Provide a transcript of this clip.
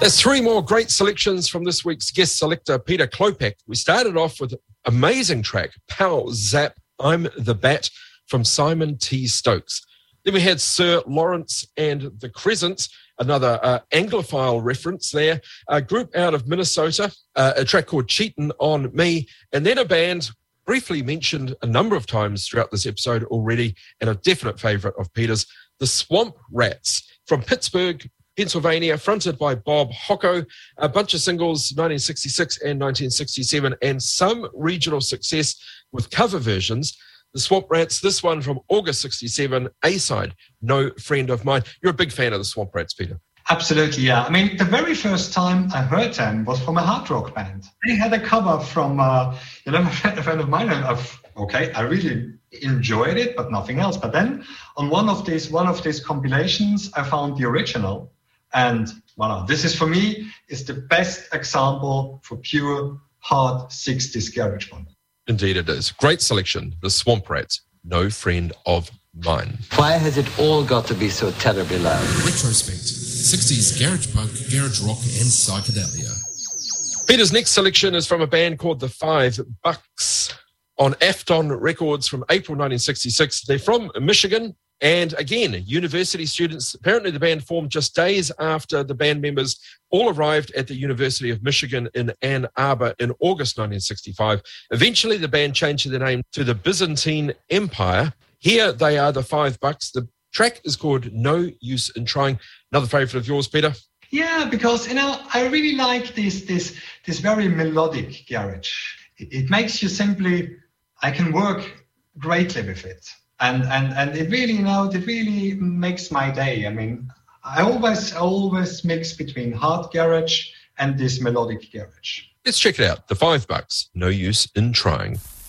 There's three more great selections from this week's guest selector, Peter Klopak. We started off with an amazing track, Pow Zap, I'm the Bat, from Simon T. Stokes. Then we had Sir Lawrence and the Crescents, another Anglophile reference there, a group out of Minnesota, a track called Cheatin' on Me, and then a band briefly mentioned a number of times throughout this episode already, and a definite favourite of Peter's, the Swamp Rats, from Pittsburgh, Pennsylvania, fronted by Bob Hocko, a bunch of singles, 1966 and 1967, and some regional success with cover versions. The Swamp Rats, this one from August 67, A-side, No Friend of Mine. You're a big fan of the Swamp Rats, Peter. Absolutely, yeah. I mean, the very first time I heard them was from a hard rock band. They had a cover from, a friend of mine. I really enjoyed it, but nothing else. But then on one of these compilations, I found the original. And voilà, this is for me is the best example for pure hard 60s garage punk. Indeed it is. Great selection. The Swamp Rats, No Friend of Mine. Why has it all got to be so terribly loud? Retrospect. 60s garage punk, garage rock and psychedelia. Peter's next selection is from a band called the Five Bucks on Afton Records from April 1966. They're from Michigan. And again, university students, apparently the band formed just days after the band members all arrived at the University of Michigan in Ann Arbor in August 1965. Eventually, the band changed their name to the Byzantine Empire. Here they are, the Five Bucks. The track is called No Use in Trying. Another favourite of yours, Peter? Yeah, because, I really like this very melodic garage. It makes you simply, I can work greatly with it. And it really makes my day. I mean, I always mix between hard garage and this melodic garage. Let's check it out. The Five Bucks, No Use in Trying.